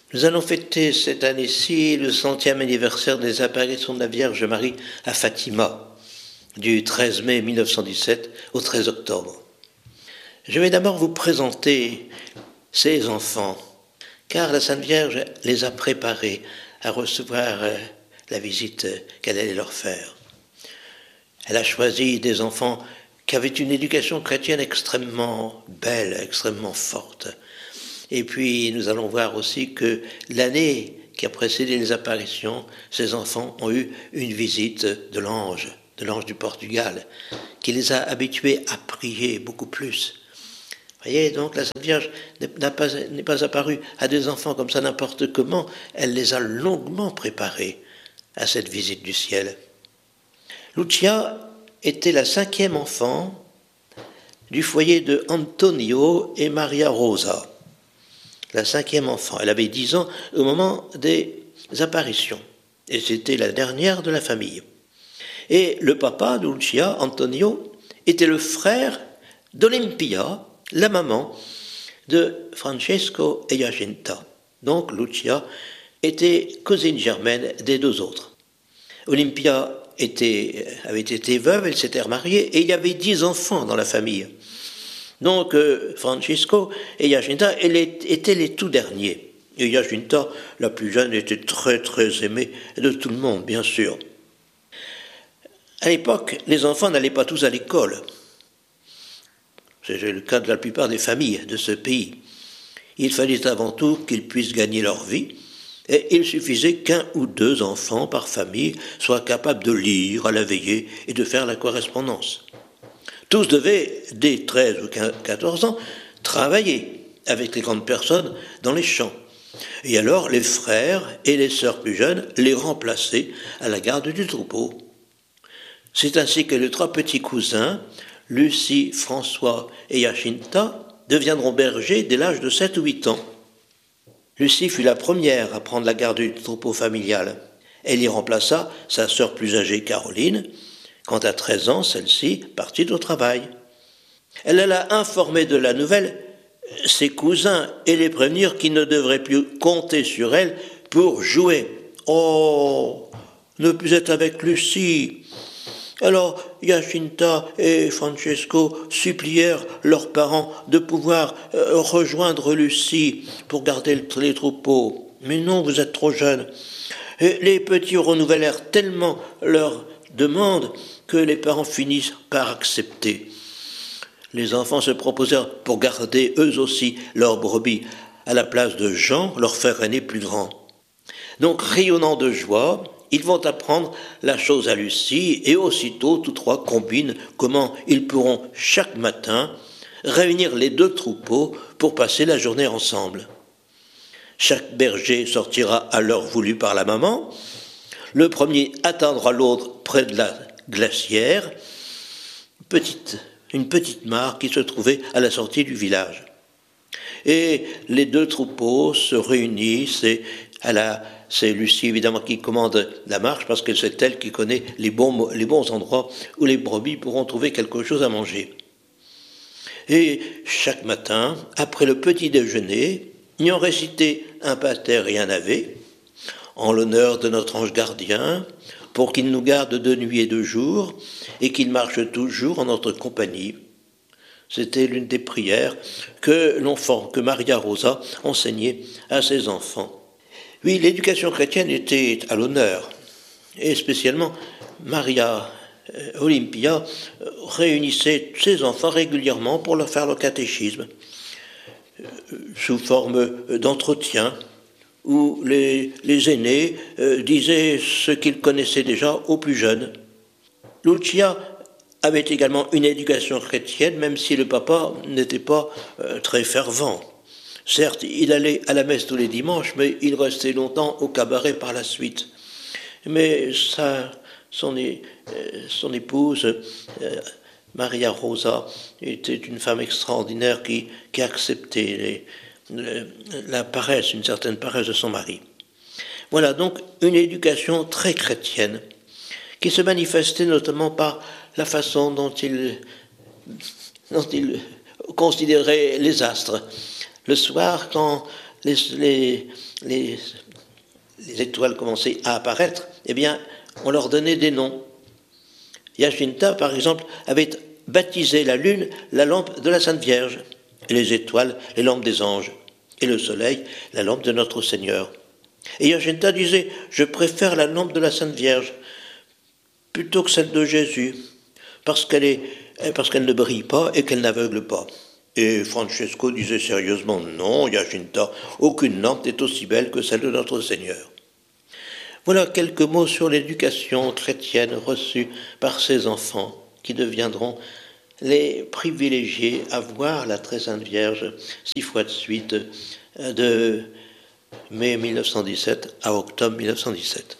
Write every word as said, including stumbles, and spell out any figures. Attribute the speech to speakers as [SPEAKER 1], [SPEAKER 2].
[SPEAKER 1] Nous allons fêter cette année-ci le centième anniversaire des apparitions de la Vierge Marie à Fatima, du treize mai mille neuf cent dix-sept au treize octobre. Je vais d'abord vous présenter ces enfants, car la Sainte Vierge les a préparés à recevoir la visite qu'elle allait leur faire. Elle a choisi des enfants qui avaient une éducation chrétienne extrêmement belle, extrêmement forte. Et puis nous allons voir aussi que l'année qui a précédé les apparitions, ces enfants ont eu une visite de l'ange, de l'ange du Portugal, qui les a habitués à prier beaucoup plus. Vous voyez, donc la Sainte Vierge n'est pas, n'est pas apparue à des enfants comme ça n'importe comment, elle les a longuement préparés à cette visite du ciel. Lucia était la cinquième enfant du foyer de Antonio et Maria Rosa. La cinquième enfant. Elle avait dix ans au moment des apparitions. Et c'était la dernière de la famille. Et le papa de Lucia, Antonio, était le frère d'Olimpia, la maman de Francesco et Jacinta. Donc Lucia était cousine germaine des deux autres. Olimpia était, avait été veuve, elle s'était remariée, et il y avait dix enfants dans la famille. Donc, euh, Francisco et Jacinta elle est, étaient les tout derniers. Et Jacinta, la plus jeune, était très, très aimée de tout le monde, bien sûr. À l'époque, les enfants n'allaient pas tous à l'école. C'est le cas de la plupart des familles de ce pays. Il fallait avant tout qu'ils puissent gagner leur vie, et il suffisait qu'un ou deux enfants par famille soient capables de lire à la veillée et de faire la correspondance. Tous devaient, dès treize ou quatorze ans, travailler avec les grandes personnes dans les champs. Et alors, les frères et les sœurs plus jeunes les remplaçaient à la garde du troupeau. C'est ainsi que les trois petits cousins, Lucie, François et Jacinta, deviendront bergers dès l'âge de sept ou huit ans. Lucie fut la première à prendre la garde du troupeau familial. Elle y remplaça sa sœur plus âgée, Caroline. Quand à treize ans, celle-ci partit au travail. Elle alla informer de la nouvelle ses cousins et les prévenir qu'ils ne devraient plus compter sur elle pour jouer. Oh, ne plus être avec Lucie. Alors Jacinta et Francesco supplièrent leurs parents de pouvoir euh, rejoindre Lucie pour garder les troupeaux. Mais non, vous êtes trop jeunes. Et les petits renouvelèrent tellement leur demande que les parents finissent par accepter. Les enfants se proposèrent pour garder eux aussi leurs brebis à la place de Jean, leur frère aîné plus grand. Donc, rayonnant de joie, ils vont apprendre la chose à Lucie et aussitôt, tous trois combinent comment ils pourront chaque matin réunir les deux troupeaux pour passer la journée ensemble. Chaque berger sortira à l'heure voulue par la maman. Le premier attendra l'autre près de la glacière, petite, une petite mare qui se trouvait à la sortie du village. Et les deux troupeaux se réunissent et à la, c'est Lucie évidemment qui commande la marche parce que c'est elle qui connaît les bons, les bons endroits où les brebis pourront trouver quelque chose à manger. Et chaque matin, après le petit déjeuner, ayant récité un pater et un ave, en l'honneur de notre ange gardien, pour qu'il nous garde de nuit et de jour, et qu'il marche toujours en notre compagnie. C'était l'une des prières que l'enfant, que Maria Rosa enseignait à ses enfants. Oui, l'éducation chrétienne était à l'honneur, et spécialement Maria Olimpia réunissait ses enfants régulièrement pour leur faire le catéchisme, sous forme d'entretien, où les, les aînés euh, disaient ce qu'ils connaissaient déjà aux plus jeunes. Lucia avait également une éducation chrétienne, même si le papa n'était pas euh, très fervent. Certes, il allait à la messe tous les dimanches, mais il restait longtemps au cabaret par la suite. Mais sa, son, euh, son épouse, euh, Maria Rosa, était une femme extraordinaire qui, qui acceptait les la paresse, une certaine paresse de son mari. Voilà donc une éducation très chrétienne qui se manifestait notamment par la façon dont il, dont il considérait les astres. Le soir, quand les, les, les, les étoiles commençaient à apparaître, eh bien, on leur donnait des noms. Jacinta, par exemple, avait baptisé la lune la lampe de la Sainte Vierge, et les étoiles les lampes des anges, et le soleil la lampe de notre Seigneur. Et Jacinta disait, je préfère la lampe de la Sainte Vierge plutôt que celle de Jésus, parce qu'elle est, parce qu'elle ne brille pas et qu'elle n'aveugle pas. Et Francesco disait sérieusement, non, Jacinta, aucune lampe n'est aussi belle que celle de notre Seigneur. Voilà quelques mots sur l'éducation chrétienne reçue par ces enfants qui deviendront les privilégiés à voir la très sainte Vierge six fois de suite de mai mille neuf cent dix-sept à octobre mille neuf cent dix-sept.